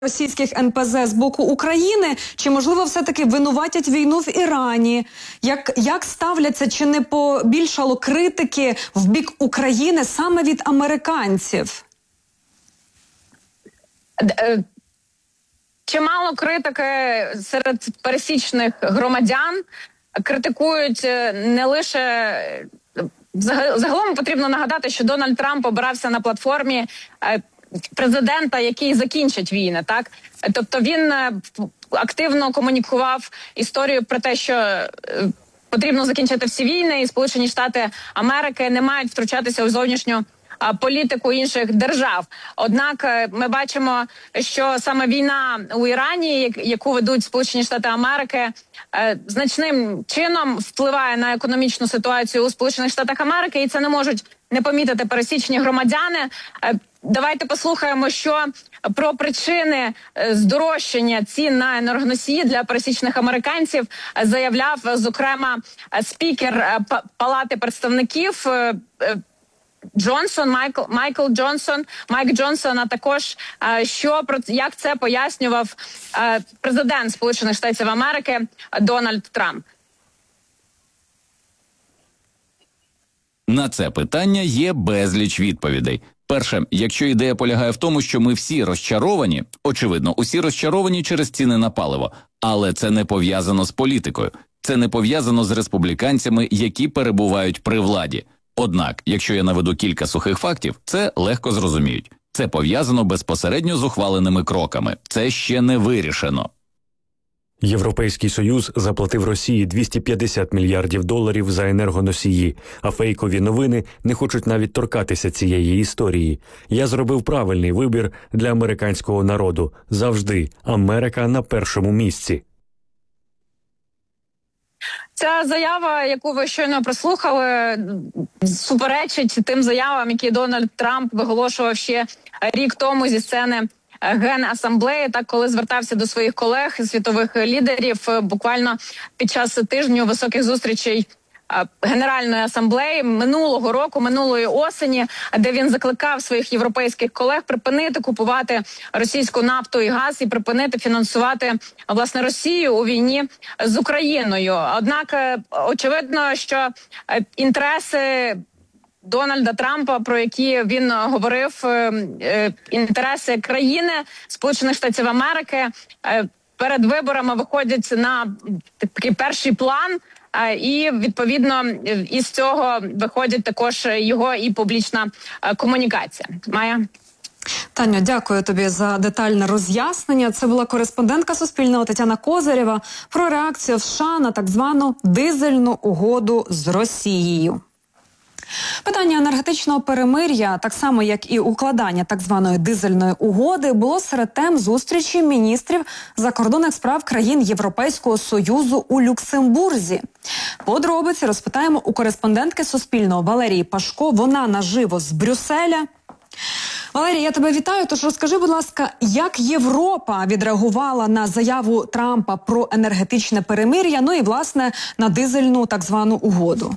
російських НПЗ з боку України, чи, можливо, все-таки винуватять війну в Ірані? Як ставляться, чи не побільшало критики в бік України саме від американців? Чимало критики серед пересічних громадян критикують не лише... Загалом потрібно нагадати, що Дональд Трамп обирався на платформі президента, який закінчить війни, так? Тобто він активно комунікував історію про те, що потрібно закінчити всі війни, і Сполучені Штати Америки не мають втручатися у зовнішню політику інших держав. Однак ми бачимо, що саме війна у Ірані, яку ведуть Сполучені Штати Америки, значним чином впливає на економічну ситуацію у Сполучених Штатах Америки, і це не можуть не помітити пересічні громадяни. Давайте послухаємо, що про причини здорожчання цін на енергоносії для пересічних американців заявляв, зокрема, спікер Палати представників Майк Джонсон, а також як це пояснював президент Сполучених Штатів Америки Дональд Трамп. На це питання є безліч відповідей. Перше, якщо ідея полягає в тому, що ми всі розчаровані, очевидно, усі розчаровані через ціни на паливо, але це не пов'язано з політикою, це не пов'язано з республіканцями, які перебувають при владі. Однак, якщо я наведу кілька сухих фактів, це легко зрозуміють. Це пов'язано безпосередньо з ухваленими кроками. Це ще не вирішено. Європейський Союз заплатив Росії $250 мільярдів за енергоносії, а фейкові новини не хочуть навіть торкатися цієї історії. Я зробив правильний вибір для американського народу. Завжди Америка на першому місці. Ця заява, яку ви щойно прослухали, суперечить тим заявам, які Дональд Трамп виголошував ще рік тому зі сцени Генасамблеї, так, коли звертався до своїх колег, світових лідерів, буквально під час тижню високих зустрічей Генеральної асамблеї минулої осені, де він закликав своїх європейських колег припинити купувати російську нафту і газ і припинити фінансувати, власне, Росію у війні з Україною. Однак, очевидно, що інтереси Дональда Трампа, про які він говорив, інтереси країни Сполучених Штатів Америки перед виборами виходять на такий перший план, і, відповідно, із цього виходить також його і публічна комунікація. Майя? Таню, дякую тобі за детальне роз'яснення. Це була кореспондентка Суспільного Тетяна Козирєва про реакцію в США на так звану дизельну угоду з Росією. Питання енергетичного перемир'я, так само як і укладання так званої дизельної угоди, було серед тем зустрічі міністрів закордонних справ країн Європейського Союзу у Люксембурзі. Подробиці розпитаємо у кореспондентки Суспільного Валерії Пашко. Вона наживо з Брюсселя. Валерія, я тебе вітаю. Тож розкажи, будь ласка, як Європа відреагувала на заяву Трампа про енергетичне перемир'я, ну і, власне, на дизельну так звану угоду?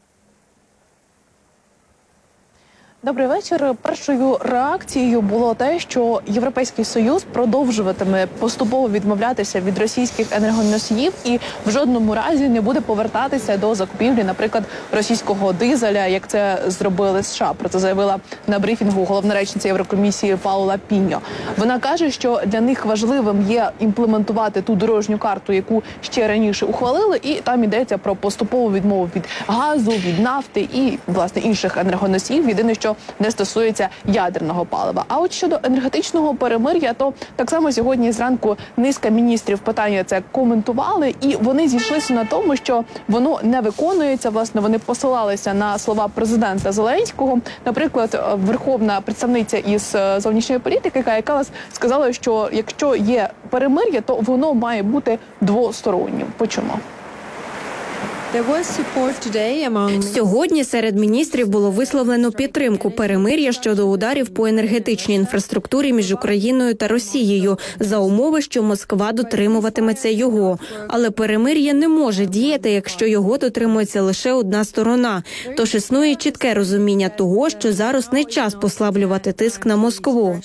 Добрий вечір. Першою реакцією було те, що Європейський Союз продовжуватиме поступово відмовлятися від російських енергоносіїв і в жодному разі не буде повертатися до закупівлі, наприклад, російського дизеля, як це зробили США. Про це заявила на брифінгу головна речниця Єврокомісії Паула Піньо. Вона каже, що для них важливим є імплементувати ту дорожню карту, яку ще раніше ухвалили, і там йдеться про поступову відмову від газу, від нафти і, власне, інших енергоносіїв. Єдине, що не стосується ядерного палива. А от щодо енергетичного перемир'я, то так само сьогодні зранку низка міністрів питання це коментували, і вони зійшлися на тому, що воно не виконується. Власне, вони посилалися на слова президента Зеленського. Наприклад, верховна представниця із зовнішньої політики, яка сказала, що якщо є перемир'я, то воно має бути двостороннім. Почому? Сьогодні серед міністрів було висловлено підтримку перемир'я щодо ударів по енергетичній інфраструктурі між Україною та Росією за умови, що Москва дотримуватиметься його. Але перемир'я не може діяти, якщо його дотримується лише одна сторона. Тож існує чітке розуміння того, що зараз не час послаблювати тиск на Москву.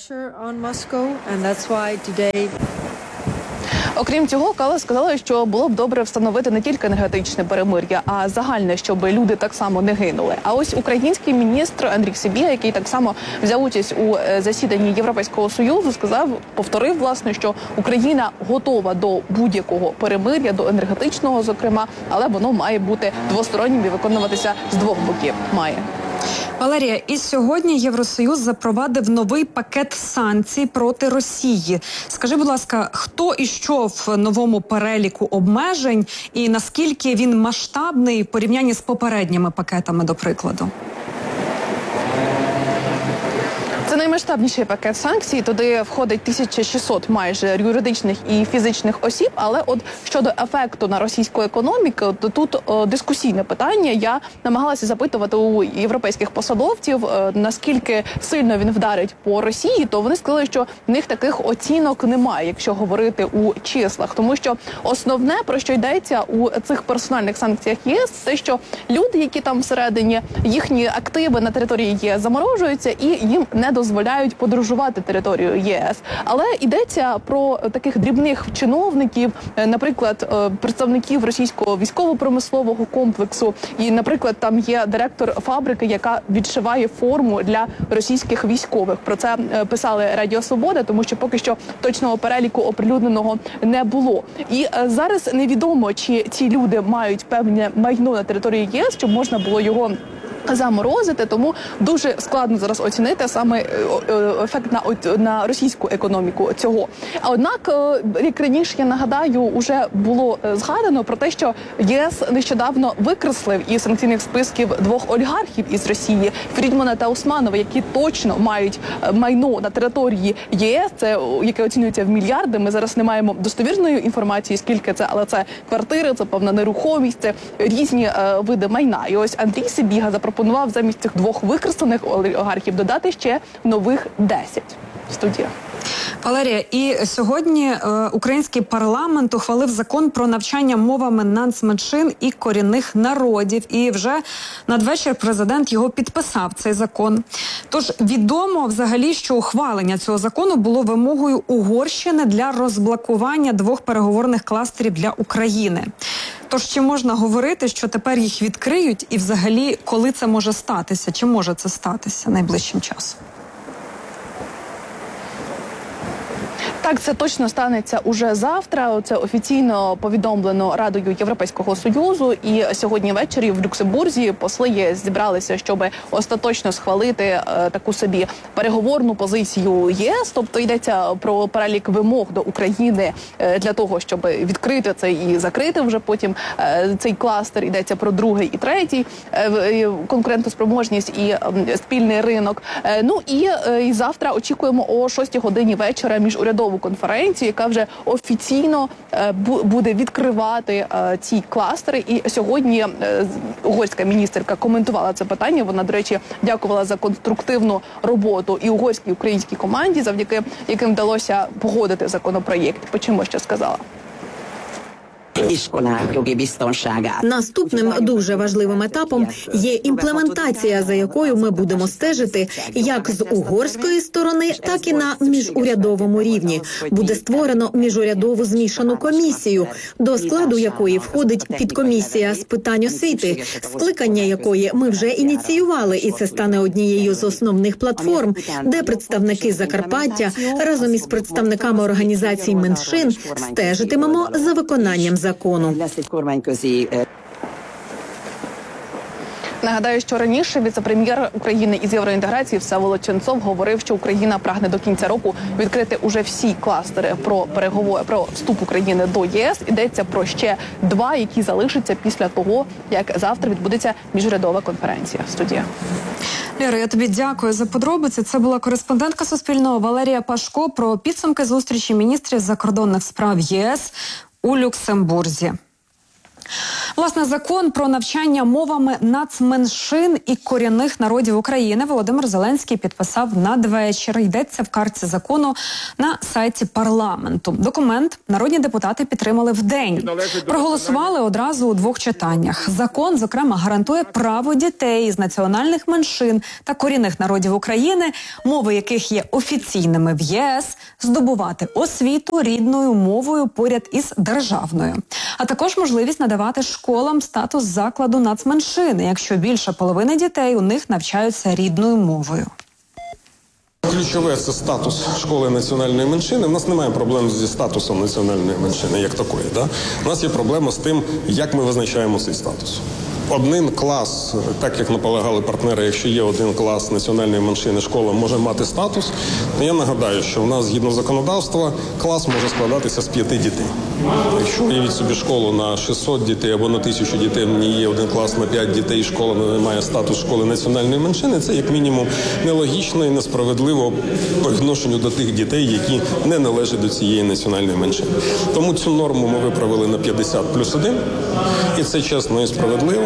Окрім цього, Каллас сказала, що було б добре встановити не тільки енергетичне перемир'я, а загальне, щоб люди так само не гинули. А ось український міністр Андрій Сибіга, який так само взяв участь у засіданні Європейського Союзу, повторив, власне, що Україна готова до будь-якого перемир'я, до енергетичного, зокрема, але воно має бути двостороннім і виконуватися з двох боків. Валерія, і сьогодні Євросоюз запровадив новий пакет санкцій проти Росії. Скажи, будь ласка, хто і що в новому переліку обмежень і наскільки він масштабний в порівнянні з попередніми пакетами, до прикладу? Це наймасштабніший пакет санкцій. Туди входить 1600 майже юридичних і фізичних осіб. Але от щодо ефекту на російську економіку, то тут дискусійне питання. Я намагалася запитувати у європейських посадовців, наскільки сильно він вдарить по Росії, то вони сказали, що в них таких оцінок немає, якщо говорити у числах. Тому що основне, про що йдеться у цих персональних санкціях ЄС, те, що люди, які там всередині, їхні активи на території ЄС заморожуються і їм не дозволяють подорожувати територію ЄС. Але йдеться про таких дрібних чиновників, наприклад, представників російського військово-промислового комплексу. І, наприклад, там є директор фабрики, яка відшиває форму для російських військових. Про це писали Радіо Свобода, тому що поки що точного переліку оприлюдненого не було. І зараз невідомо, чи ці люди мають певне майно на території єС, щоб можна було його заморозити, тому дуже складно зараз оцінити саме ефект на російську економіку цього. А однак, як раніше, я нагадаю, уже було згадано про те, що ЄС нещодавно викреслив із санкційних списків двох олігархів із Росії – Фрідмана та Усманова, які точно мають майно на території ЄС, це яке оцінюється в мільярди. Ми зараз не маємо достовірної інформації, скільки це, але це квартири, це певна нерухомість, це різні види майна. І ось Андрій Сибіга запропонував замість цих двох викреслених олігархів додати ще нових 10. Студія. Валерія, і сьогодні український парламент ухвалив закон про навчання мовами нацменшин і корінних народів. І вже надвечір президент його підписав, цей закон. Тож відомо взагалі, що ухвалення цього закону було вимогою Угорщини для розблокування двох переговорних кластерів для України. Тож чи можна говорити, що тепер їх відкриють і взагалі коли це може статися? Чи може це статися найближчим часом? Так, це точно станеться уже завтра. Це офіційно повідомлено Радою Європейського Союзу. І сьогодні ввечері в Люксембурзі посли ЄС зібралися, щоб остаточно схвалити таку собі переговорну позицію ЄС. Тобто йдеться про перелік вимог до України для того, щоб відкрити це і закрити вже потім цей кластер. Йдеться про другий і третій конкурентоспроможність і спільний ринок. Ну і завтра очікуємо о 6 годині вечора міжурядову конференцію, яка вже офіційно буде відкривати ці кластери. І сьогодні угорська міністерка коментувала це питання. Вона, до речі, дякувала за конструктивну роботу і угорській, і українській команді, завдяки яким вдалося погодити законопроєкт. Почуємо, що сказала. Наступним дуже важливим етапом є імплементація, за якою ми будемо стежити як з угорської сторони, так і на міжурядовому рівні. Буде створено міжурядову змішану комісію, до складу якої входить підкомісія з питань освіти, скликання якої ми вже ініціювали, і це стане однією з основних платформ, де представники Закарпаття разом із представниками організацій меншин стежитимемо за виконанням закону. Нагадаю, що раніше віце-прем'єр України із євроінтеграції Всеволод Ченцов говорив, що Україна прагне до кінця року відкрити уже всі кластери про вступ України до ЄС. Йдеться про ще 2, які залишаться після того, як завтра відбудеться міжурядова конференція. Студія. Лєро, я тобі дякую за подробиці. Це була кореспондентка Суспільного Валерія Пашко про підсумки зустрічі міністрів закордонних справ ЄС у Люксембурзі. Власне, закон про навчання мовами нацменшин і корінних народів України Володимир Зеленський підписав надвечір. Йдеться в картці закону на сайті парламенту. Документ народні депутати підтримали вдень. Проголосували одразу у двох читаннях. Закон, зокрема, гарантує право дітей з національних меншин та корінних народів України, мови яких є офіційними в ЄС, здобувати освіту рідною мовою поряд із державною. А також можливість надавати школам статус закладу нацменшини, якщо більше половини дітей у них навчаються рідною мовою. Ключове – це статус школи національної меншини. У нас немає проблем зі статусом національної меншини, як такої. Да? У нас є проблема з тим, як ми визначаємо цей статус. Один клас, так як наполягали партнери, якщо є один клас національної меншини, школа може мати статус. Я нагадаю, що в нас, згідно законодавства, клас може складатися з 5 дітей. Якщо уявіть собі школу на 600 дітей або на 1000 дітей, в ній є один клас на 5 дітей, і школа не має статус школи національної меншини, це як мінімум нелогічно і несправедливо по відношенню до тих дітей, які не належать до цієї національної меншини. Тому цю норму ми виправили на 50+1, і це чесно і справедливо.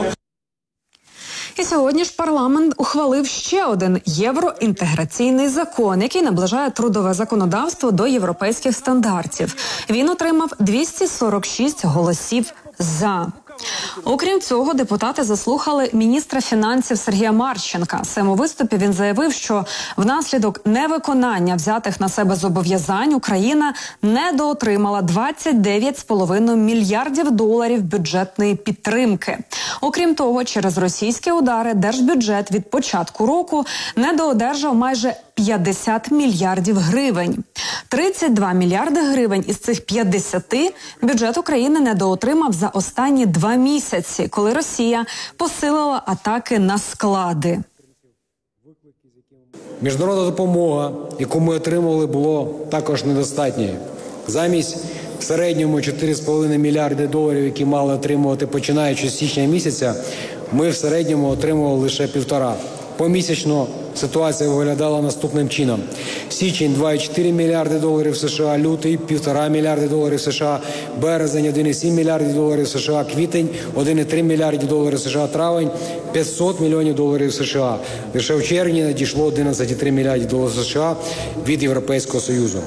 І сьогодні ж парламент ухвалив ще один євроінтеграційний закон, який наближає трудове законодавство до європейських стандартів. Він отримав 246 голосів «за». Окрім цього, депутати заслухали міністра фінансів Сергія Марченка. В своєму виступі він заявив, що внаслідок невиконання взятих на себе зобов'язань Україна недоотримала 29,5 мільярдів доларів бюджетної підтримки. Окрім того, через російські удари держбюджет від початку року недоодержав майже 50 мільярдів гривень. 32 мільярди гривень із цих 50 бюджет України недоотримав за останні 2 місяці, коли Росія посилила атаки на склади. Міжнародна допомога, яку ми отримували, було також недостатньою. Замість в середньому 4,5 мільярди доларів, які мали отримувати починаючи з січня місяця, ми в середньому отримували лише 1,5. Помісячно ситуація виглядала наступним чином. Січень – 2,4 мільярди доларів США, лютий – 1,5 мільярди доларів США, березень – 1,7 мільярдів доларів США, квітень – 1,3 мільярди доларів США, травень – 500 мільйонів доларів США. Лише в червні надійшло 11,3 мільярдів доларів США від Європейського Союзу.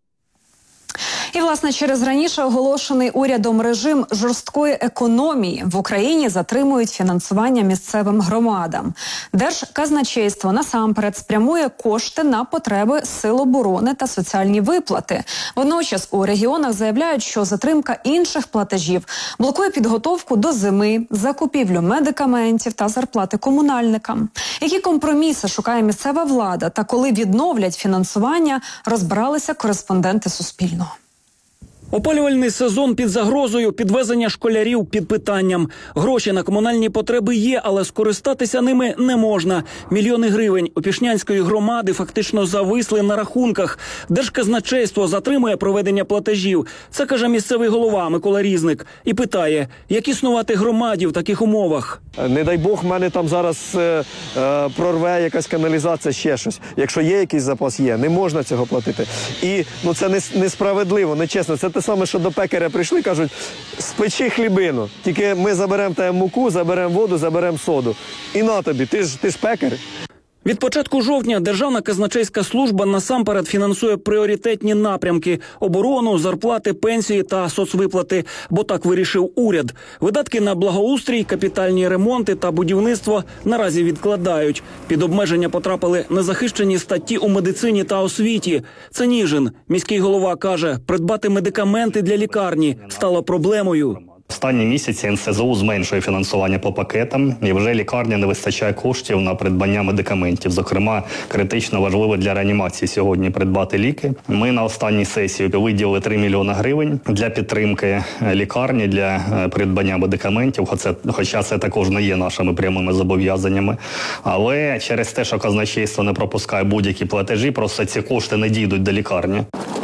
І, власне, через раніше оголошений урядом режим жорсткої економії в Україні затримують фінансування місцевим громадам. Держказначейство насамперед спрямує кошти на потреби сил оборони та соціальні виплати. Водночас у регіонах заявляють, що затримка інших платежів блокує підготовку до зими, закупівлю медикаментів та зарплати комунальникам. Які компроміси шукає місцева влада та коли відновлять фінансування, розбиралися кореспонденти Суспільного. Опалювальний сезон під загрозою, підвезення школярів під питанням. Гроші на комунальні потреби є, але скористатися ними не можна. Мільйони гривень у Пішнянської громади фактично зависли на рахунках. Держказначейство затримує проведення платежів. Це каже місцевий голова Микола Різник. І питає, як існувати громаді в таких умовах. Не дай Бог, в мене там зараз прорве якась каналізація, ще щось. Якщо є якийсь запас, є. Не можна цього платити. І це несправедливо, нечесно. Це те саме, що до пекаря прийшли, кажуть, спечи хлібину. Тільки ми заберемо тебе муку, заберемо воду, заберемо соду. І на тобі, ти ж пекар. Від початку жовтня Державна казначейська служба насамперед фінансує пріоритетні напрямки – оборону, зарплати, пенсії та соцвиплати, бо так вирішив уряд. Видатки на благоустрій, капітальні ремонти та будівництво наразі відкладають. Під обмеження потрапили незахищені статті у медицині та освіті. Це Ніжин. Міський голова каже, придбати медикаменти для лікарні стало проблемою. Останні місяці НСЗУ зменшує фінансування по пакетам, і вже лікарня не вистачає коштів на придбання медикаментів. Зокрема, критично важливо для реанімації сьогодні придбати ліки. Ми на останній сесії виділили 3 мільйони гривень для підтримки лікарні, для придбання медикаментів, хоча це також не є нашими прямими зобов'язаннями. Але через те, що казначейство не пропускає будь-які платежі, просто ці кошти не дійдуть до лікарні.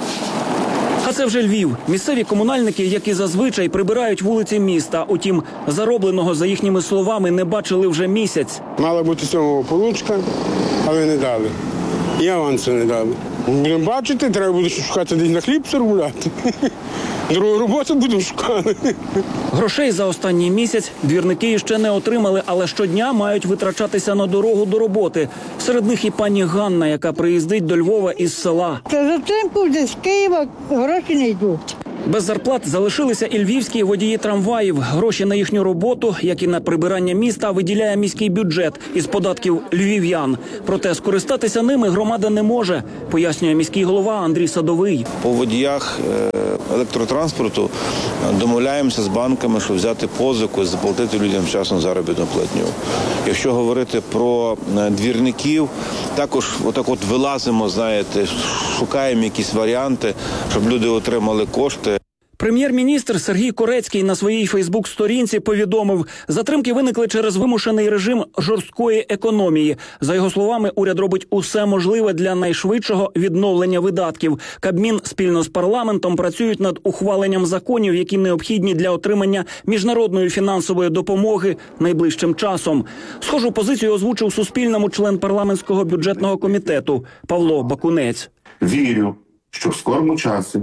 А це вже Львів. Місцеві комунальники, як і зазвичай, прибирають вулиці міста. Утім, заробленого, за їхніми словами, не бачили вже місяць. Мала бути цього получка, але не дали. І авансу не дали. Будемо бачити, треба буде шукати десь на хліб заробляти. Другу роботу будемо шукати. Грошей за останній місяць двірники ще не отримали, але щодня мають витрачатися на дорогу до роботи. Серед них і пані Ганна, яка приїздить до Львова із села. Це затримку з Києва гроші не йдуть. Без зарплат залишилися і львівські водії трамваїв. Гроші на їхню роботу, як і на прибирання міста, виділяє міський бюджет із податків львів'ян. Проте скористатися ними громада не може, пояснює міський голова Андрій Садовий. По водіях електротранспорту домовляємося з банками, щоб взяти позику і заплатити людям вчасно заробітну платню. Якщо говорити про двірників, також отак от вилазимо, знаєте, шукаємо якісь варіанти, щоб люди отримали кошти. Прем'єр-міністр Сергій Корецький на своїй Фейсбук-сторінці повідомив, затримки виникли через вимушений режим жорсткої економії. За його словами, уряд робить усе можливе для найшвидшого відновлення видатків. Кабмін спільно з парламентом працюють над ухваленням законів, які необхідні для отримання міжнародної фінансової допомоги найближчим часом. Схожу позицію озвучив Суспільному член парламентського бюджетного комітету Павло Бакунець. Вірю, що в скорому часі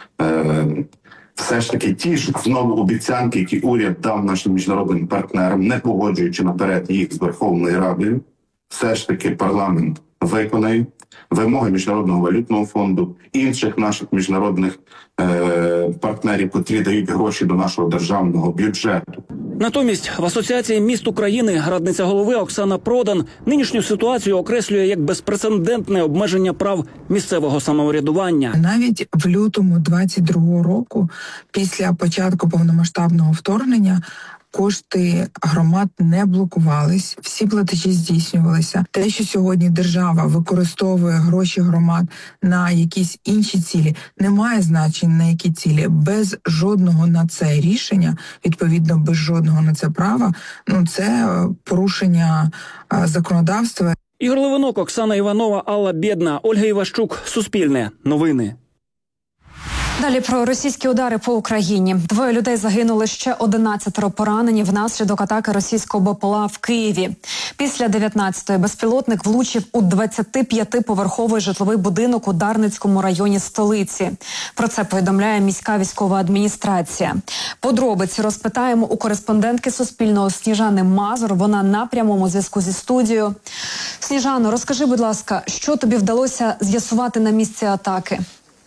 все ж таки ті ж знову обіцянки, які уряд дав нашим міжнародним партнерам, не погоджуючи наперед їх з Верховною Радою, все ж таки парламент виконає вимоги Міжнародного валютного фонду, інших наших міжнародних партнерів, котрі дають гроші до нашого державного бюджету. Натомість в Асоціації міст України радниця голови Оксана Продан нинішню ситуацію окреслює як безпрецедентне обмеження прав місцевого самоврядування. Навіть в лютому 22-го року, після початку повномасштабного вторгнення, кошти громад не блокувались, всі платежі здійснювалися. Те, що сьогодні держава використовує гроші громад на якісь інші цілі, не має значення на які цілі. Без жодного на це рішення, відповідно, без жодного на це права, це порушення законодавства. Ігор Левинок, Оксана Іванова, Алла Бєдна, Ольга Іващук. Суспільне. Новини. Далі про російські удари по Україні. 2 людей загинули, ще 11 поранені внаслідок атаки російського БПЛА в Києві. Після 19-ї безпілотник влучив у 25-поверховий житловий будинок у Дарницькому районі столиці. Про це повідомляє міська військова адміністрація. Подробиці розпитаємо у кореспондентки Суспільного Сніжани Мазур. Вона на прямому зв'язку зі студією. Сніжано, розкажи, будь ласка, що тобі вдалося з'ясувати на місці атаки?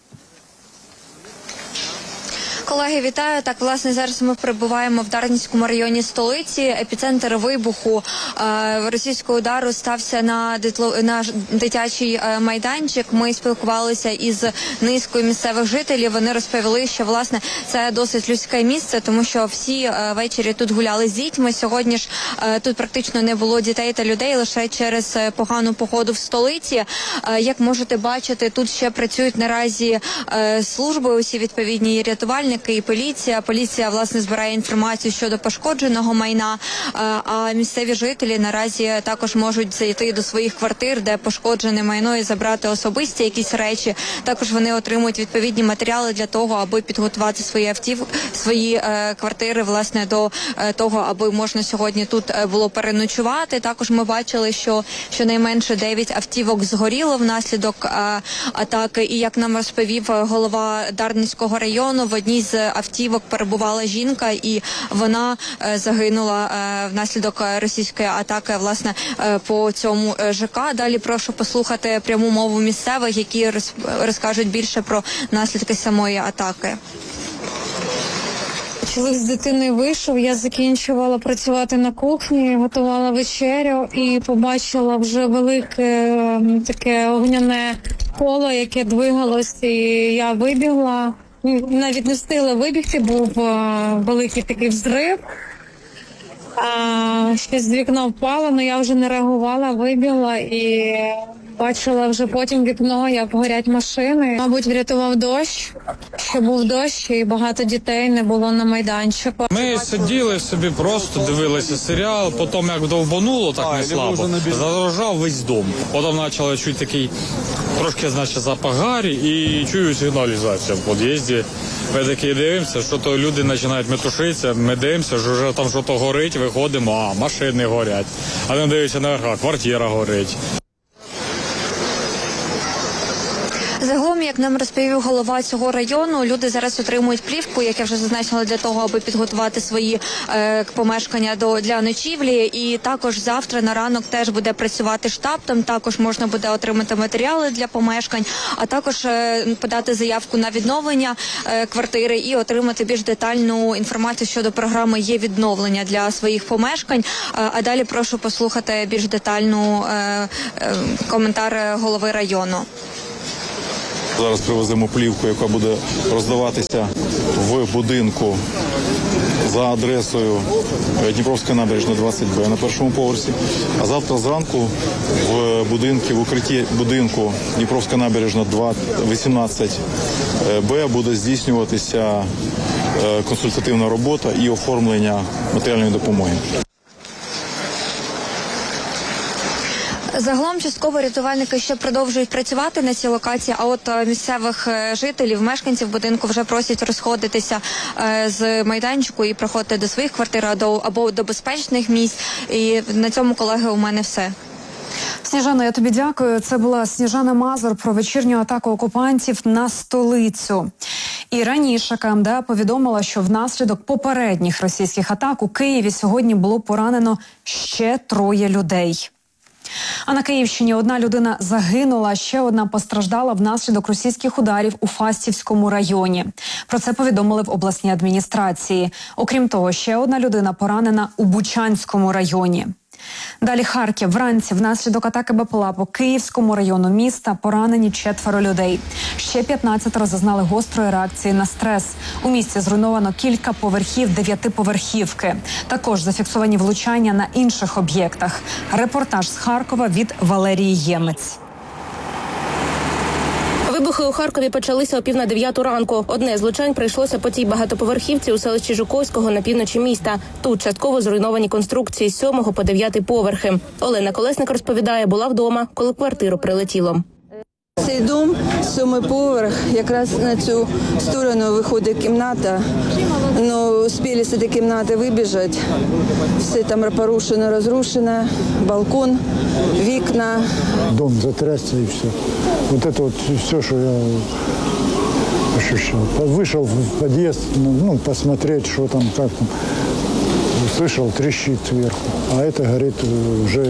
Колеги, вітаю. Так, власне, зараз ми перебуваємо в Дарницькому районі столиці. Епіцентр вибуху російського удару стався на дитячий майданчик. Ми спілкувалися із низкою місцевих жителів. Вони розповіли, що, власне, це досить людське місце, тому що всі ввечері тут гуляли з дітьми. Сьогодні ж тут практично не було дітей та людей, лише через погану погоду в столиці. Як можете бачити, тут ще працюють наразі служби, усі відповідні рятувальники і поліція. Поліція, власне, збирає інформацію щодо пошкодженого майна, а місцеві жителі наразі також можуть зайти до своїх квартир, де пошкоджене майно, і забрати особисті якісь речі. Також вони отримують відповідні матеріали для того, аби підготувати свої квартири, власне, до того, аби можна сьогодні тут було переночувати. Також ми бачили, що щонайменше 9 автівок згоріло внаслідок атаки. І, як нам розповів голова Дарницького району, в одній з автівок перебувала жінка, і вона загинула внаслідок російської атаки, власне, по цьому ЖК. Далі прошу послухати пряму мову місцевих, які розкажуть більше про наслідки самої атаки. Чоловік з дитиною вийшов, я закінчувала працювати на кухні, готувала вечерю і побачила вже велике таке огняне коло, яке двигалось, і я вибігла. Навіть не встигла вибігти, був великий такий взрив. Щось з вікна впало, але я вже не реагувала, вибігла і бачила вже потім вікно, як горять машини. Мабуть, врятував дощ, що був дощ і багато дітей не було на майданчику. Ми сиділи собі, просто дивилися серіал, потім як довбануло, так не слабо, задрожав весь дом. Потім почали чути такий трошки, значить, запах гарі і чую сигналізацію в під'їзді. Ми такі дивимося, що то люди починають метушитися, ми дивимося, що вже там щось горить, виходимо, машини горять. А не дивимося наверх, квартира горить. Загалом, як як нам розповів голова цього району, люди зараз отримують плівку, як я вже зазначила, для того, аби підготувати свої помешкання для ночівлі. І також завтра на ранок теж буде працювати штаб, там також можна буде отримати матеріали для помешкань, а також подати заявку на відновлення квартири і отримати більш детальну інформацію щодо програми «Є відновлення» для своїх помешкань. А далі прошу послухати більш детальну коментар голови району. Зараз привеземо плівку, яка буде роздаватися в будинку за адресою Дніпровська набережна 20Б на першому поверсі. А завтра зранку в укритті будинку Дніпровська набережна 18Б буде здійснюватися консультативна робота і оформлення матеріальної допомоги. Загалом частково рятувальники ще продовжують працювати на цій локації, а от місцевих жителів, мешканців будинку вже просять розходитися з майданчику і проходити до своїх квартир або до безпечних місць. І на цьому, колеги, у мене все. Сніжано, я тобі дякую. Це була Сніжана Мазур про вечірню атаку окупантів на столицю. І раніше КМДА повідомила, що внаслідок попередніх російських атак у Києві сьогодні було поранено ще 3 людей. А на Київщині 1 людина загинула, ще 1 постраждала внаслідок російських ударів у Фастівському районі. Про це повідомили в обласній адміністрації. Окрім того, ще 1 людина поранена у Бучанському районі. Далі Харків. Вранці внаслідок атаки БПЛА по Київському району міста поранені 4 людей. Ще 15 зазнали гострої реакції на стрес. У місті зруйновано кілька поверхів 9-поверхівки. Також зафіксовані влучання на інших об'єктах. Репортаж з Харкова від Валерії Ємець. Вибухи у Харкові почалися о 8:45 ранку. Одне з влучань прийшлося по цій багатоповерхівці у селищі Жуковського на півночі міста. Тут частково зруйновані конструкції з 7 по 9 поверхи. Олена Колесник розповідає, була вдома, коли в квартиру прилетіло. Цей дом, 7-й поверх, якраз на цю сторону виходить кімната. Но успіли з цієї кімнати вибіжати. Все там порушено, розрушено, балкон, вікна. Дом затрясся и все. Вот это вот все, что я ощущал. Вышел в подъезд, посмотреть, что там, как там. Услышал, трещит сверху. А это горит уже...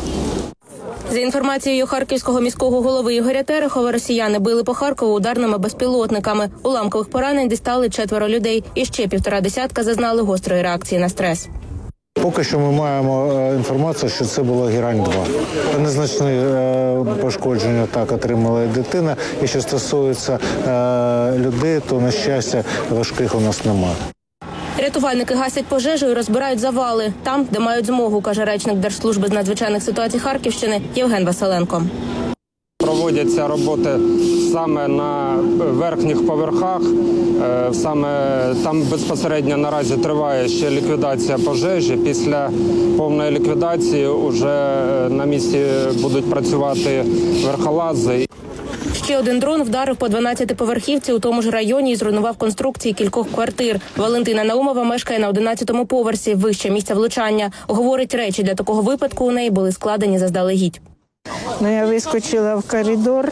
За інформацією харківського міського голови Ігоря Терехова, росіяни били по Харкову ударними безпілотниками. Уламкових поранень дістали 4 людей. І ще 1,5 десятка зазнали гострої реакції на стрес. Поки що ми маємо інформацію, що це була Герань-2. Незначні пошкодження так отримала дитина. І що стосується людей, то, на щастя, важких у нас немає. Рятувальники гасять пожежу і розбирають завали. Там, де мають змогу, каже речник Держслужби з надзвичайних ситуацій Харківщини Євген Василенко. Проводяться роботи саме на верхніх поверхах. Саме там безпосередньо наразі триває ще ліквідація пожежі. Після повної ліквідації вже на місці будуть працювати верхолази. Ще один дрон вдарив по 12-поверхівці у тому ж районі і зруйнував конструкції кількох квартир. Валентина Наумова мешкає на 11-му поверсі, вище місця влучання. Говорить, речі для такого випадку у неї були складені заздалегідь. Я вискочила в коридор,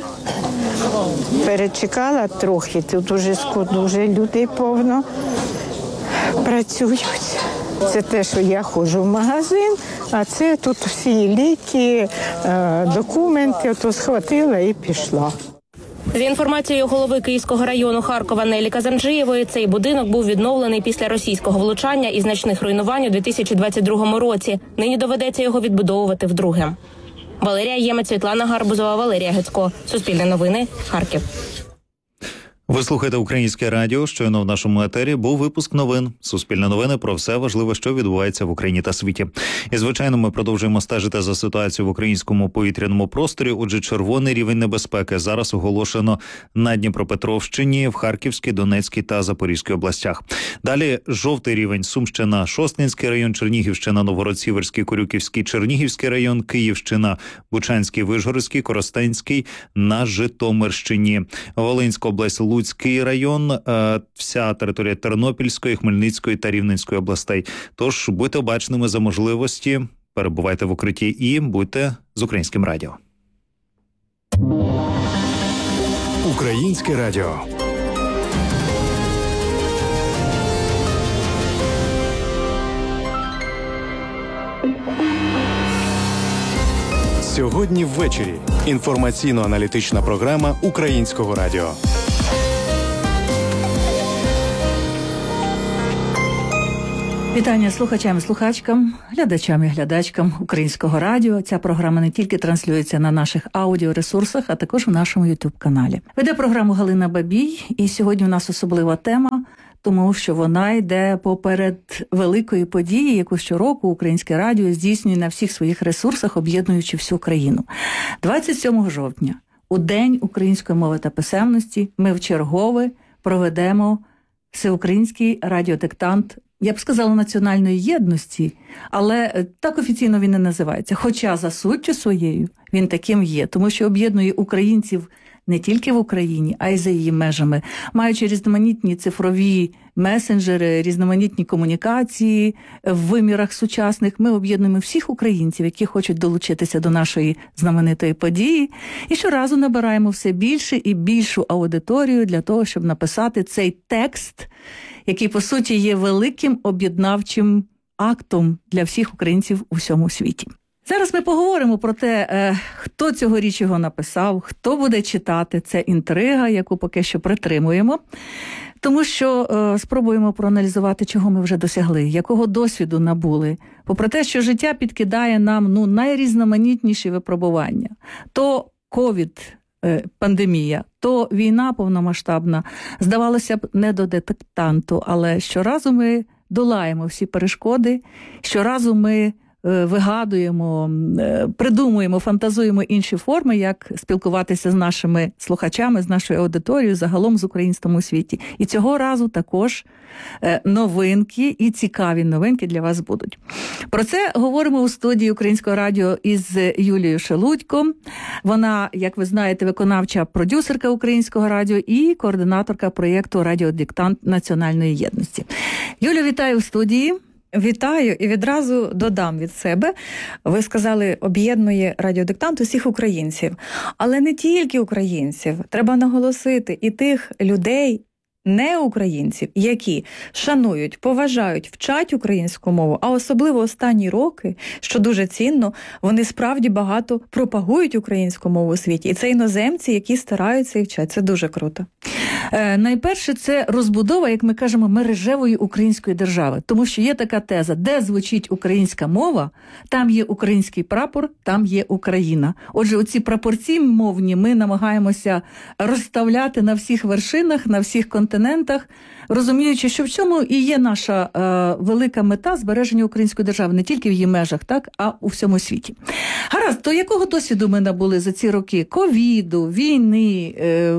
перечекала трохи. Тут уже скудно, вже людей повно працюють. Це те, що я ходжу в магазин, а це тут всі ліки, документи, то схватила і пішла. За інформацією голови Київського району Харкова Нелі Казанджиєвої, цей будинок був відновлений після російського влучання і значних руйнувань у 2022 році. Нині доведеться його відбудовувати вдруге. Валерія Ємець, Світлана Гарбузова, Валерія Гецько. Суспільне новини, Харків. Ви слухаєте Українське радіо. Щойно в нашому етері був випуск новин. Суспільне новини про все важливе, що відбувається в Україні та світі. І, звичайно, ми продовжуємо стежити за ситуацією в українському повітряному просторі. Отже, червоний рівень небезпеки зараз оголошено на Дніпропетровщині, в Харківській, Донецькій та Запорізькій областях. Далі жовтий рівень: Сумщина, Шосткинський район, Чернігівщина, Новгород-Сіверський, Корюківський, Чернігівський район, Київщина, Бучанський, Вишгородський, Коростенський на Житомирщині, Волинська область, Луцький район, вся територія Тернопільської, Хмельницької та Рівненської областей. Тож будьте обачними за можливості, перебувайте в укритті і будьте з Українським радіо. Українське радіо. Сьогодні ввечері. Інформаційно-аналітична програма Українського радіо. Вітання слухачам і слухачкам, глядачам і глядачкам Українського радіо. Ця програма не тільки транслюється на наших аудіоресурсах, а також в нашому YouTube-каналі. Веде програму Галина Бабій, і сьогодні у нас особлива тема, тому що вона йде поперед великої події, яку щороку Українське радіо здійснює на всіх своїх ресурсах, об'єднуючи всю країну. 27 жовтня, у День української мови та писемності, ми вчергове проведемо всеукраїнський радіодиктант, я б сказала, національної єдності, але так офіційно він не називається. Хоча за суттю своєю він таким є, тому що об'єднує українців не тільки в Україні, а й за її межами, маючи різноманітні цифрові месенджери, різноманітні комунікації в вимірах сучасних. Ми об'єднуємо всіх українців, які хочуть долучитися до нашої знаменитої події, і щоразу набираємо все більше і більшу аудиторію для того, щоб написати цей текст, який, по суті, є великим об'єднавчим актом для всіх українців у всьому світі. Зараз ми поговоримо про те, хто цьогоріч його написав, хто буде читати. Це інтрига, яку поки що притримуємо. Тому що спробуємо проаналізувати, чого ми вже досягли, якого досвіду набули. Попри те, що життя підкидає нам найрізноманітніші випробування. То ковід-пандемія, то війна повномасштабна. Здавалося б, не до диктанту, але щоразу ми долаємо всі перешкоди, щоразу ми вигадуємо, придумуємо, фантазуємо інші форми, як спілкуватися з нашими слухачами, з нашою аудиторією, загалом з українством у світі. І цього разу також новинки і цікаві новинки для вас будуть. Про це говоримо у студії Українського радіо із Юлією Шелудько. Вона, як ви знаєте, виконавча продюсерка Українського радіо і координаторка проєкту «Радіодиктант національної єдності». Юлю, вітаю в студії. Вітаю і відразу додам від себе. Ви сказали, об'єднує радіодиктант усіх українців. Але не тільки українців. Треба наголосити і тих людей, не українців, які шанують, поважають, вчать українську мову, а особливо останні роки, що дуже цінно, вони справді багато пропагують українську мову у світі. І це іноземці, які стараються і вчать. Це дуже круто. Найперше, це розбудова, як ми кажемо, мережевої української держави. Тому що є така теза, де звучить українська мова, там є український прапор, там є Україна. Отже, оці прапорці мовні ми намагаємося розставляти на всіх вершинах, на всіх континентах, розуміючи, що в цьому і є наша велика мета збереження української держави, не тільки в її межах, так, а у всьому світі. Гаразд, то якого досвіду ми набули за ці роки? Ковіду, війни,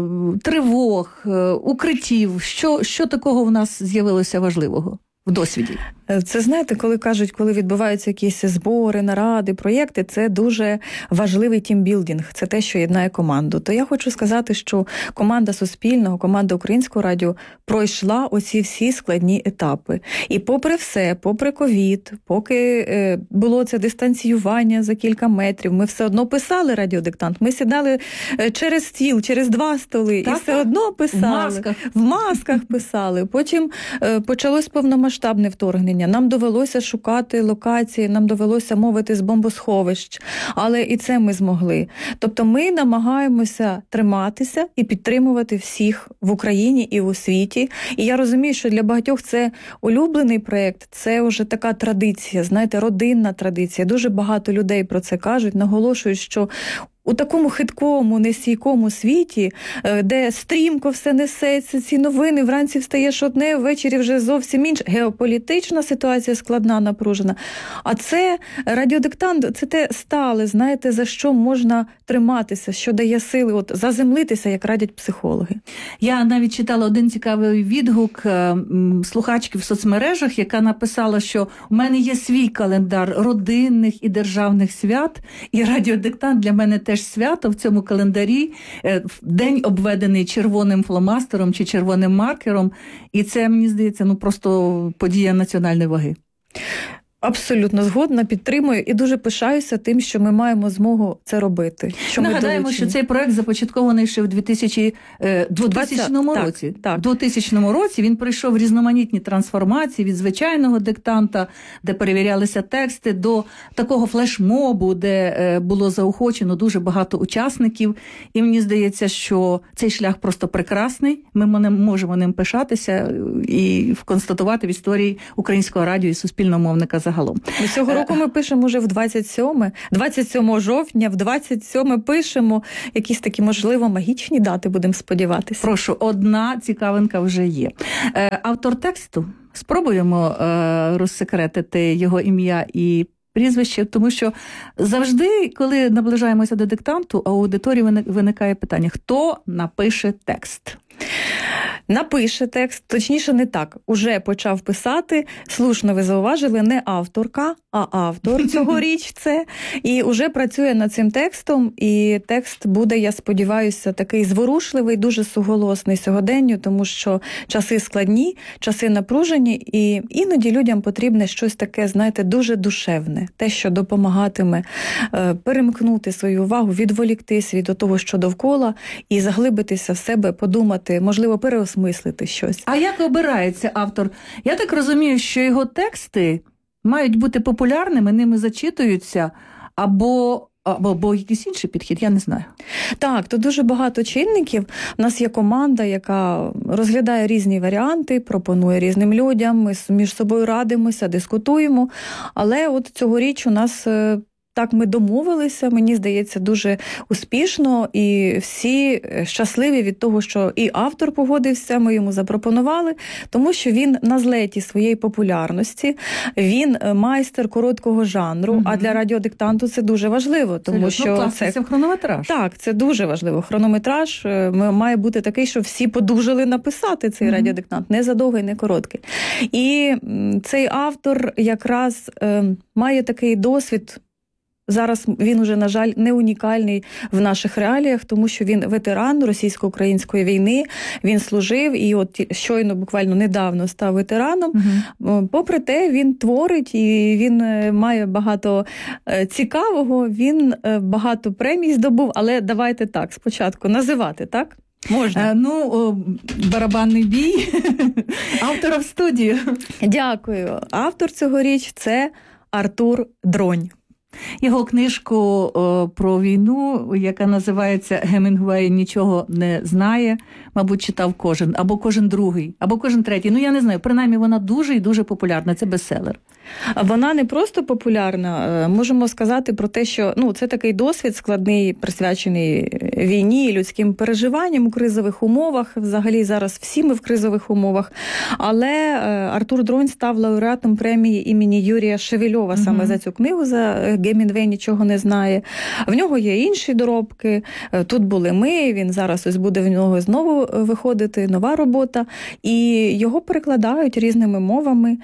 тривог, укриттів. Що такого в нас з'явилося важливого в досвіді? Це, знаєте, коли кажуть, коли відбуваються якісь збори, наради, проєкти, це дуже важливий тімбілдинг, це те, що єднає команду. То я хочу сказати, що команда Суспільного, команда Українського радіо пройшла оці всі складні етапи. І попри все, попри ковід, поки було це дистанціювання за кілька метрів, ми все одно писали радіодиктант, ми сідали через стіл, через 2 столи, так, і все одно писали. В масках писали. Потім почалось повномасштабне вторгнення. Нам довелося шукати локації, нам довелося мовити з бомбосховищ, але і це ми змогли. Тобто ми намагаємося триматися і підтримувати всіх в Україні і у світі. І я розумію, що для багатьох це улюблений проєкт, це вже така традиція, знаєте, родинна традиція. Дуже багато людей про це кажуть, наголошують, що у такому хиткому, нестійкому світі, де стрімко все несеться, ці новини, вранці встаєш одне, ввечері вже зовсім інше. Геополітична ситуація складна, напружена. А це радіодиктант, це те стале, знаєте, за що можна триматися, що дає сили, от заземлитися, як радять психологи. Я навіть читала один цікавий відгук слухачки в соцмережах, яка написала, що у мене є свій календар родинних і державних свят, і радіодиктант для мене теж свято в цьому календарі, день обведений червоним фломастером чи червоним маркером, і це, мені здається, просто подія національної ваги. Абсолютно згодна, підтримую і дуже пишаюся тим, що ми маємо змогу це робити. Нагадаємо, що цей проект започаткований ще в 2000 році. Так. В 2000 році він пройшов різноманітні трансформації від звичайного диктанта, де перевірялися тексти, до такого флешмобу, де було заохочено дуже багато учасників. І мені здається, що цей шлях просто прекрасний. Ми можемо ним пишатися і констатувати в історії Українського радіо і суспільномовника загалом. Цього року ми пишемо вже в 27 жовтня, в 27 пишемо якісь такі, можливо, магічні дати, будемо сподіватися. Прошу, одна цікавинка вже є. Автор тексту, спробуємо розсекретити його ім'я і прізвище, тому що завжди, коли наближаємося до диктанту, у аудиторії виникає питання, хто напише текст? Напише текст, точніше не так, уже почав писати, слушно ви зауважили, не авторка, а автор цьогоріч це, і уже працює над цим текстом, і текст буде, я сподіваюся, такий зворушливий, дуже суголосний сьогоденню, тому що часи складні, часи напружені, і іноді людям потрібне щось таке, знаєте, дуже душевне, те, що допомагатиме перемкнути свою увагу, відволіктись від того, що довкола, і заглибитися в себе, подумати, можливо, переосмислити щось. А як обирається автор? Я так розумію, що його тексти мають бути популярними, ними зачитуються, або якийсь інший підхід, я не знаю. Так, тут дуже багато чинників. У нас є команда, яка розглядає різні варіанти, пропонує різним людям, ми між собою радимося, дискутуємо. Але от цьогоріч у нас... Так ми домовилися, мені здається, дуже успішно, і всі щасливі від того, що і автор погодився, ми йому запропонували, тому що він на злеті своєї популярності, він майстер короткого жанру, а для радіодиктанту це дуже важливо, тому що це хронометраж. Так, це дуже важливо. Хронометраж має бути такий, що всі подужали написати цей радіодиктант, не задовгий, не короткий. І цей автор якраз має такий досвід. Зараз він уже, на жаль, не унікальний в наших реаліях, тому що він ветеран російсько-української війни, він служив і от щойно, буквально недавно став ветераном. Попри те, він творить і він має багато цікавого, він багато премій здобув, але давайте так, спочатку називати, так? Можна? Барабанний бій. Автора в студію. Дякую. Автор цьогоріч – це Артур Дронь. Його книжку про війну, яка називається «Гемінгуей нічого не знає», мабуть, читав кожен, або кожен другий, або кожен третій. Я не знаю, принаймні вона дуже і дуже популярна, це бестселер. Вона не просто популярна, можемо сказати про те, що це такий досвід складний, присвячений війні, людським переживанням у кризових умовах, взагалі зараз всі ми в кризових умовах, але Артур Дронь став лауреатом премії імені Юрія Шевельова саме за цю книгу, за «Гемінгуей нічого не знає». В нього є інші доробки, тут були ми, він зараз ось буде в нього знову виходити нова робота, і його перекладають різними мовами,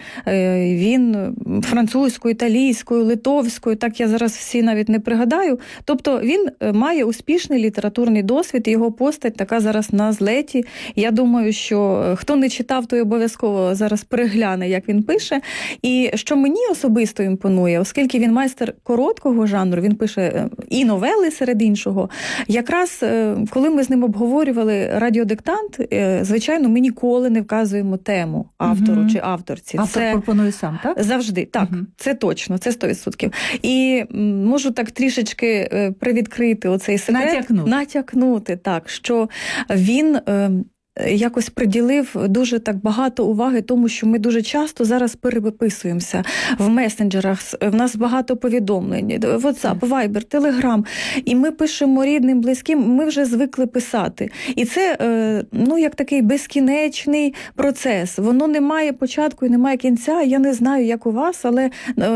він французькою, італійською, литовською, так я зараз всі навіть не пригадаю. Тобто він має успішний літературний досвід, і його постать така зараз на злеті. Я думаю, що хто не читав, той обов'язково зараз перегляне, як він пише. І що мені особисто імпонує, оскільки він майстер короткого жанру, він пише і новели серед іншого. Якраз, коли ми з ним обговорювали радіодиктант, звичайно, ми ніколи не вказуємо тему автору чи авторці. Автор пропонує сам, так? Завжди, так. Це точно, це 100%. І можу так трішечки привідкрити оцей секрет. Натякнути, так, що він якось приділив дуже так багато уваги тому, що ми дуже часто зараз переписуємося в месенджерах, в нас багато повідомлень, WhatsApp, Viber, Telegram, і ми пишемо рідним, близьким, ми вже звикли писати. І це, як такий безкінечний процес. Воно не має початку і не має кінця. Я не знаю, як у вас, але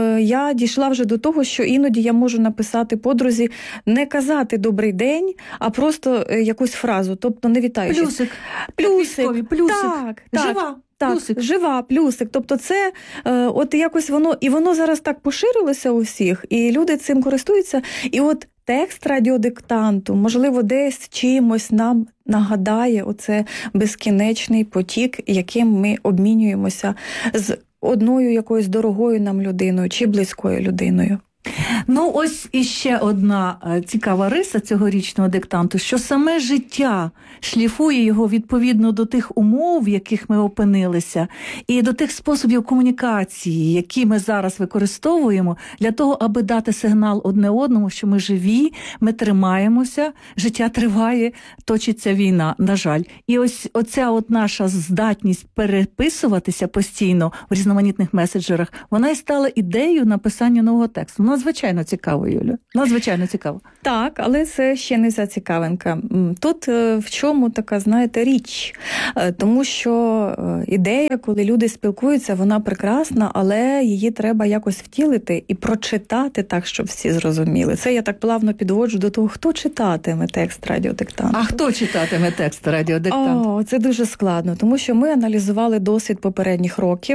я дійшла вже до того, що іноді я можу написати подрузі, не казати «добрий день», а просто якусь фразу, тобто не вітаючись. Плюсик. Так. Жива. Так, жива, плюсик. Тобто це от якось воно зараз так поширилося у всіх, і люди цим користуються. І от текст радіодиктанту, можливо, десь чимось нам нагадає оце безкінечний потік, яким ми обмінюємося з одною якоюсь дорогою нам людиною чи близькою людиною. Ну, ось іще одна цікава риса цьогорічного диктанту, що саме життя шліфує його відповідно до тих умов, в яких ми опинилися, і до тих способів комунікації, які ми зараз використовуємо для того, аби дати сигнал одне одному, що ми живі, ми тримаємося, життя триває, точиться війна, на жаль. І ось оця от наша здатність переписуватися постійно в різноманітних меседжерах, вона і стала ідеєю написання нового тексту. Надзвичайно цікаво, Юля. Надзвичайно цікаво. Так, але це ще не ця цікавинка. Тут в чому така, знаєте, річ? Тому що ідея, коли люди спілкуються, вона прекрасна, але її треба якось втілити і прочитати так, щоб всі зрозуміли. Це я так плавно підводжу до того, хто читатиме текст радіодиктанту. А хто читатиме текст радіодиктанту? Це дуже складно, тому що ми аналізували досвід попередніх років.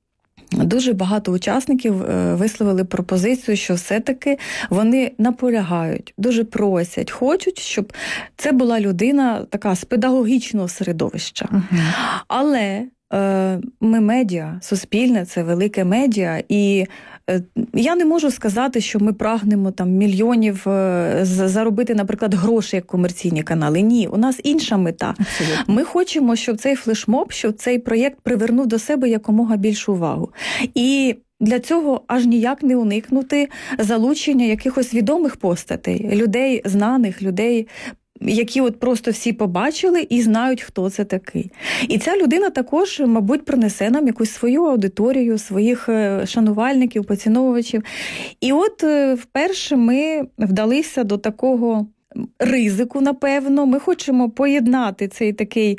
Дуже багато учасників висловили пропозицію, що все-таки вони наполягають, дуже просять, хочуть, щоб це була людина така з педагогічного середовища. Але ми медіа, Суспільне – це велике медіа, і я не можу сказати, що ми прагнемо там мільйонів заробити, наприклад, гроші як комерційні канали. Ні, у нас інша мета. Абсолютно. Ми хочемо, щоб цей флешмоб, щоб цей проєкт привернув до себе якомога більшу увагу. І для цього аж ніяк не уникнути залучення якихось відомих постатей, людей знаних, людей, які от просто всі побачили і знають, хто це такий. І ця людина також, мабуть, принесе нам якусь свою аудиторію, своїх шанувальників, поціновувачів. І от вперше ми вдалися до такого ризику, напевно. Ми хочемо поєднати цей такий,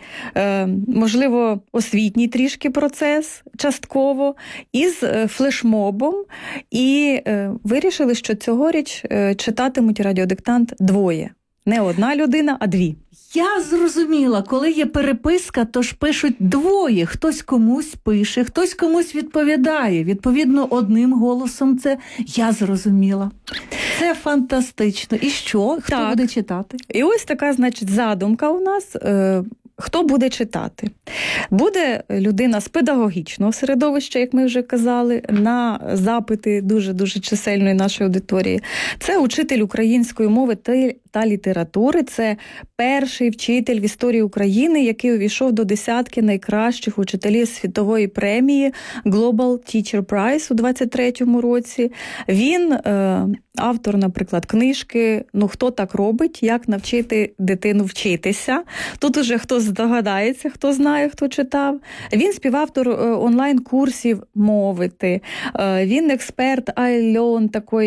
можливо, освітній трішки процес, частково, із флешмобом. І вирішили, що цьогоріч читатимуть радіодиктант двоє. Не одна людина, а дві. Я зрозуміла, коли є переписка, то ж пишуть двоє. Хтось комусь пише, хтось комусь відповідає. Відповідно, одним голосом це я зрозуміла. Це фантастично. І що? Хто буде читати? І ось така, значить, задумка у нас. Хто буде читати? Буде людина з педагогічного середовища, як ми вже казали, на запити дуже-дуже чисельної нашої аудиторії. Це учитель української мови та літератури, це перший вчитель в історії України, який увійшов до десятки найкращих учителів світової премії Global Teacher Prize у 23-му році. Він автор, наприклад, книжки «Ну, хто так робить? Як навчити дитину вчитися?». Тут уже хто здогадається, хто знає, хто читав. Він співавтор онлайн-курсів «Мовити». Він експерт iLearn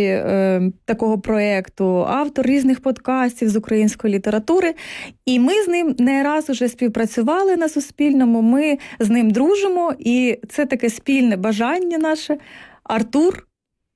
такого проєкту, автор різних подкастів з української літератури. І ми з ним не раз уже співпрацювали на Суспільному, ми з ним дружимо, і це таке спільне бажання наше. Артур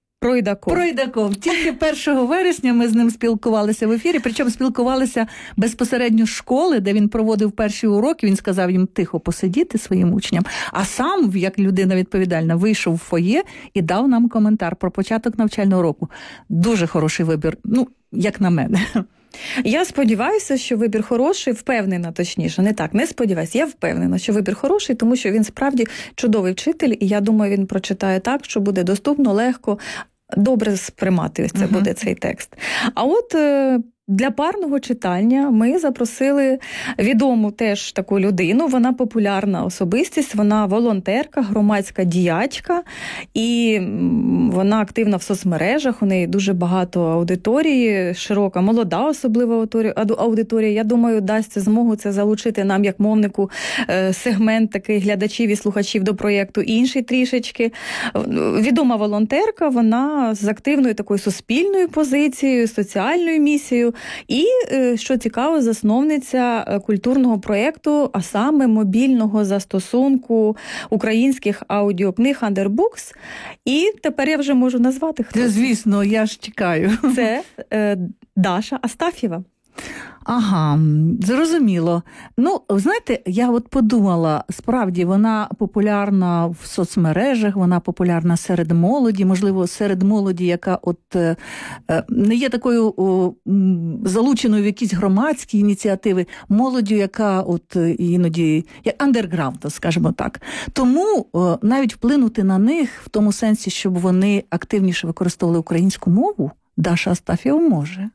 Пройдаков. Тільки 1 вересня ми з ним спілкувалися в ефірі, причому спілкувалися безпосередньо з школи, де він проводив перші уроки, він сказав їм тихо посидіти своїм учням, а сам, як людина відповідальна, вийшов в фоє і дав нам коментар про початок навчального року. Дуже хороший вибір, як на мене. Я сподіваюся, що вибір хороший, впевнена точніше, не сподіваюся, я впевнена, що вибір хороший, тому що він справді чудовий вчитель, і я думаю, він прочитає так, що буде доступно, легко, добре сприймати ось це буде цей текст. А от для парного читання ми запросили відому теж таку людину, вона популярна особистість, вона волонтерка, громадська діячка, і вона активна в соцмережах, у неї дуже багато аудиторії, широка, молода особлива аудиторія. Я думаю, дасть змогу це залучити нам, як мовнику, сегмент таких глядачів і слухачів до проєкту інший трішечки. Відома волонтерка, вона з активною такою суспільною позицією, соціальною місією, і, що цікаво, засновниця культурного проєкту, а саме мобільного застосунку українських аудіокниг Underbooks. І тепер я вже можу назвати, хто. Звісно, я ж чекаю. Це Даша Астаф'єва. Ага, зрозуміло. Ну, знаєте, я от подумала, справді вона популярна в соцмережах, вона популярна серед молоді, можливо, серед молоді, яка от не є такою залученою в якісь громадські ініціативи, молоддю, яка от іноді, як андерграунд, скажімо так. Тому навіть вплинути на них в тому сенсі, щоб вони активніше використовували українську мову, Даша Астафєва може.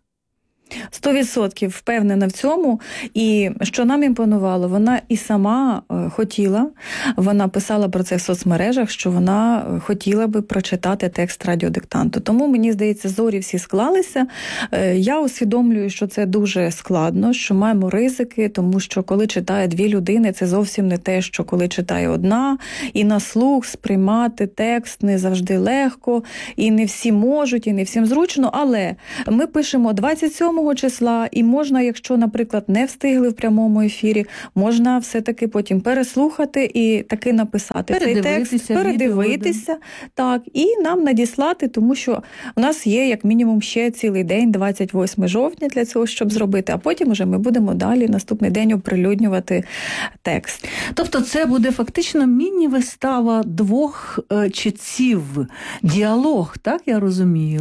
100% впевнена в цьому. І що нам імпонувало, вона і сама хотіла, вона писала про це в соцмережах, що вона хотіла би прочитати текст радіодиктанту. Тому, мені здається, зорі всі склалися. Я усвідомлюю, що це дуже складно, що маємо ризики, тому що коли читає дві людини, це зовсім не те, що коли читає одна, і на слух сприймати текст не завжди легко, і не всі можуть, і не всім зручно, але ми пишемо 27 числа, і можна, якщо, наприклад, не встигли в прямому ефірі, можна все-таки потім переслухати і таки написати цей текст, передивитися, так, і нам надіслати, тому що у нас є, як мінімум, ще цілий день, 28 жовтня для цього, щоб зробити, а потім уже ми будемо далі наступний день оприлюднювати текст. Тобто це буде фактично міні-вистава двох читців, діалог, так я розумію?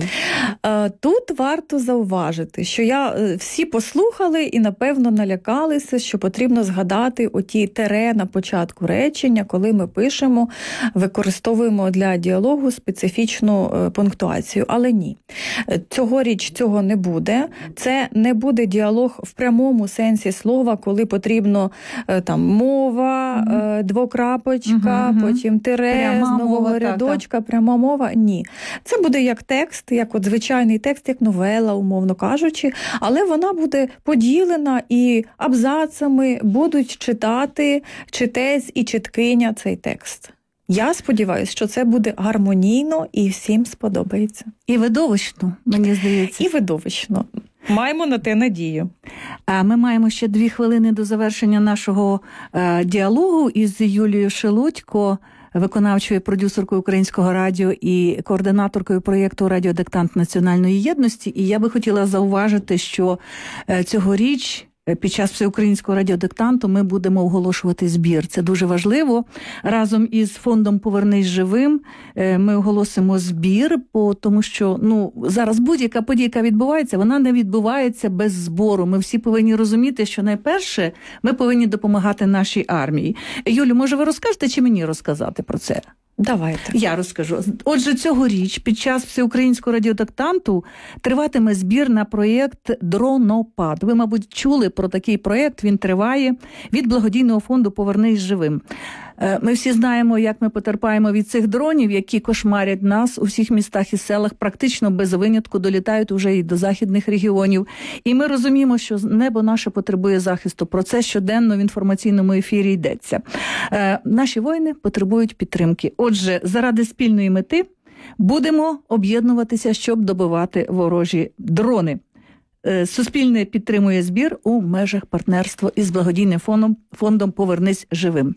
Тут варто зауважити, що всі послухали і, напевно, налякалися, що потрібно згадати оті тире на початку речення, коли ми пишемо, використовуємо для діалогу специфічну пунктуацію. Але ні. Цьогоріч цього не буде. Це не буде діалог в прямому сенсі слова, коли потрібно там мова, двокрапочка, потім тире, пряма з нового мова, рядочка, пряма мова. Ні. Це буде як текст, як от звичайний текст, як новела, умовно кажучи, але вона буде поділена і абзацами будуть читати читець і читкиня цей текст. Я сподіваюся, що це буде гармонійно і всім сподобається. І видовищно, мені здається. І видовищно. Маємо на те надію. Ми маємо ще 2 хвилини до завершення нашого діалогу із Юлією Шелудько, виконавчою продюсеркою Українського радіо і координаторкою проєкту «Радіодиктант національної єдності». І я би хотіла зауважити, що цьогоріч під час всеукраїнського радіодиктанту ми будемо оголошувати збір. Це дуже важливо. Разом із фондом «Повернись живим» ми оголосимо збір, тому що зараз будь-яка подія, яка відбувається, вона не відбувається без збору. Ми всі повинні розуміти, що найперше ми повинні допомагати нашій армії. Юлю, може ви розкажете чи мені розказати про це? Давайте. Я розкажу. Отже, цьогоріч під час всеукраїнського радіодиктанту триватиме збір на проєкт «Дронопад». Ви, мабуть, чули про такий проєкт, він триває від благодійного фонду «Повернись живим». Ми всі знаємо, як ми потерпаємо від цих дронів, які кошмарять нас у всіх містах і селах, практично без винятку долітають уже і до західних регіонів. І ми розуміємо, що небо наше потребує захисту. Про це щоденно в інформаційному ефірі йдеться. Наші воїни потребують підтримки. Отже, заради спільної мети будемо об'єднуватися, щоб добивати ворожі дрони. Суспільне підтримує збір у межах партнерства із благодійним фондом «Повернись живим».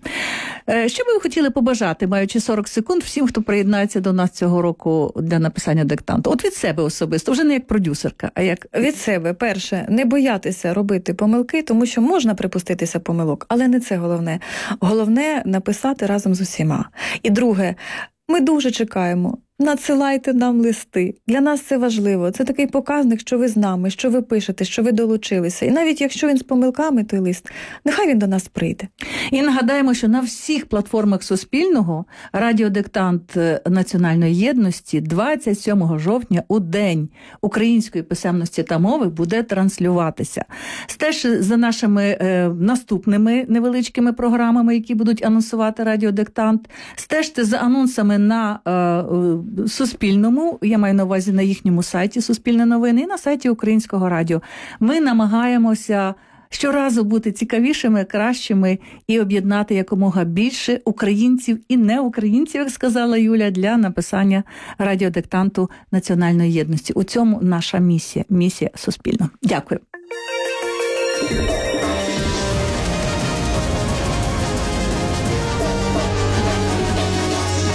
Що би ви хотіли побажати, маючи 40 секунд, всім, хто приєднається до нас цього року для написання диктанту? От від себе особисто, вже не як продюсерка, а як... Від себе, перше, не боятися робити помилки, тому що можна припуститися помилок, але не це головне. Головне – написати разом з усіма. І друге, ми дуже чекаємо. Надсилайте нам листи. Для нас це важливо. Це такий показник, що ви з нами, що ви пишете, що ви долучилися. І навіть якщо він з помилками, той лист, нехай він до нас прийде. І нагадаємо, що на всіх платформах Суспільного радіодиктант національної єдності 27 жовтня у День української писемності та мови буде транслюватися. Стежте за нашими наступними невеличкими програмами, які будуть анонсувати радіодиктант. Стежте за анонсами на Суспільному, я маю на увазі на їхньому сайті Суспільне новини і на сайті Українського радіо. Ми намагаємося щоразу бути цікавішими, кращими і об'єднати якомога більше українців і неукраїнців, як сказала Юля, для написання радіодиктанту національної єдності. У цьому наша місія Суспільного. Дякую.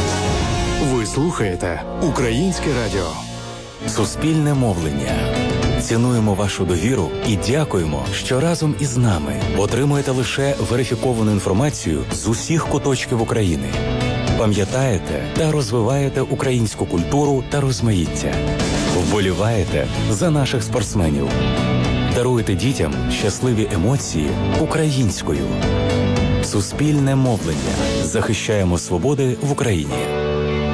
Ви слухаєте Українське радіо. Суспільне мовлення. Цінуємо вашу довіру і дякуємо, що разом із нами отримуєте лише верифіковану інформацію з усіх куточків України. Пам'ятаєте та розвиваєте українську культуру та розмаїття. Вболіваєте за наших спортсменів. Даруєте дітям щасливі емоції українською. Суспільне мовлення. Захищаємо свободи в Україні.